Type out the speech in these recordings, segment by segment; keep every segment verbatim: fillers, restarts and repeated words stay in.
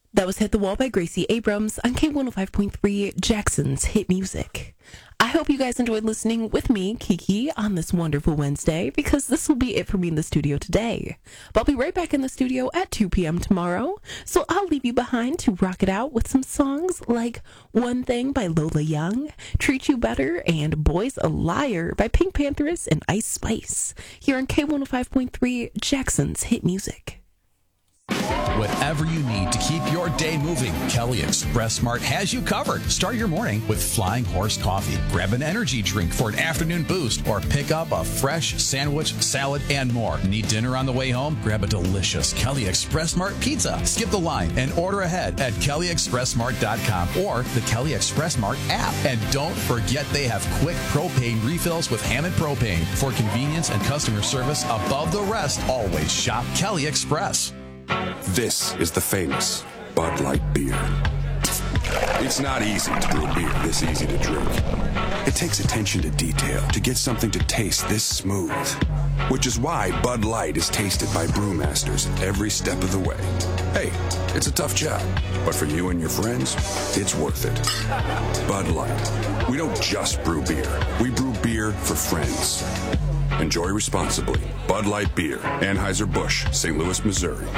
That was Hit the Wall by Gracie Abrams on K one oh five point three, Jackson's Hit Music. I hope you guys enjoyed listening with me, Kiki, on this wonderful Wednesday, because this will be it for me in the studio today. But I'll be right back in the studio at two p.m. tomorrow, so I'll leave you behind to rock it out with some songs like One Thing by Lola Young, Treat You Better, and Boy's a Liar by Pink Panthers and Ice Spice, here on K one oh five point three, Jackson's Hit Music. Whatever you need to keep your day moving, Kelly Express Smart has you covered. Start your morning with Flying Horse Coffee. Grab an energy drink for an afternoon boost or pick up a fresh sandwich, salad, and more. Need dinner on the way home? Grab a delicious Kelly Express Smart pizza. Skip the line and order ahead at kelly express smart dot com or the Kelly Express Smart app. And don't forget they have quick propane refills with Hammond Propane. For convenience and customer service above the rest, always shop Kelly Express. This is the famous Bud Light beer. It's not easy to brew beer this easy to drink. It takes attention to detail to get something to taste this smooth, which is why Bud Light is tasted by brewmasters every step of the way. Hey, it's a tough job, but for you and your friends, it's worth it. Bud Light. We don't just brew beer. We brew beer for friends. Enjoy responsibly. Bud Light Beer, Anheuser-Busch, Saint Louis, Missouri.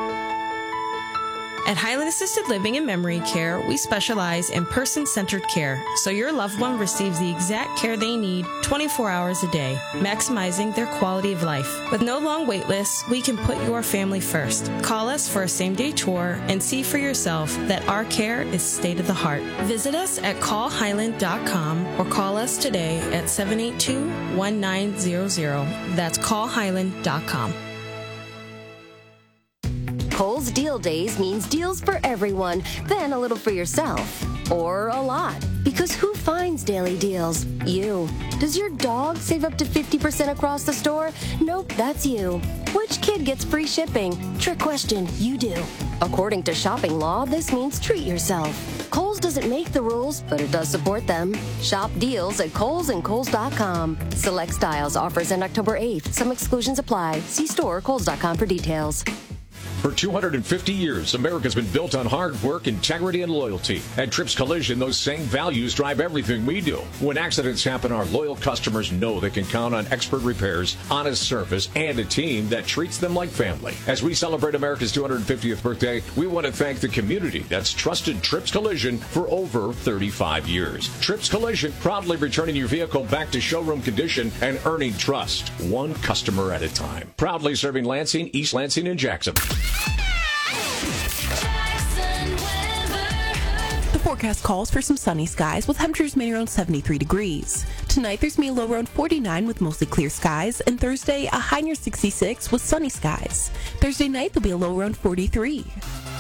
At Highland Assisted Living and Memory Care, we specialize in person-centered care, so your loved one receives the exact care they need twenty-four hours a day, maximizing their quality of life. With no long wait lists, we can put your family first. Call us for a same-day tour and see for yourself that our care is state-of-the-heart. Visit us at call highland dot com or call us today at seven eight two, one nine zero zero. That's call highland dot com. Kohl's Deal Days means deals for everyone, then a little for yourself. Or a lot. Because who finds daily deals? You. Does your dog save up to fifty percent across the store? Nope, that's you. Which kid gets free shipping? Trick question, you do. According to shopping law, this means treat yourself. Kohl's doesn't make the rules, but it does support them. Shop deals at Kohl's and Kohl's dot com. Select styles offers end October eighth. Some exclusions apply. See store Kohl's dot com for details. For two hundred fifty years, America's been built on hard work, integrity, and loyalty. At Trips Collision, those same values drive everything we do. When accidents happen, our loyal customers know they can count on expert repairs, honest service, and a team that treats them like family. As we celebrate America's two hundred fiftieth birthday, we want to thank the community that's trusted Trips Collision for over thirty-five years. Trips Collision, proudly returning your vehicle back to showroom condition and earning trust, one customer at a time. Proudly serving Lansing, East Lansing, and Jackson. The forecast calls for some sunny skies with temperatures mainly around seventy-three degrees. Tonight there's going to be a low around forty-nine with mostly clear skies, and Thursday a high near sixty-six with sunny skies. Thursday night there'll be a low around forty-three.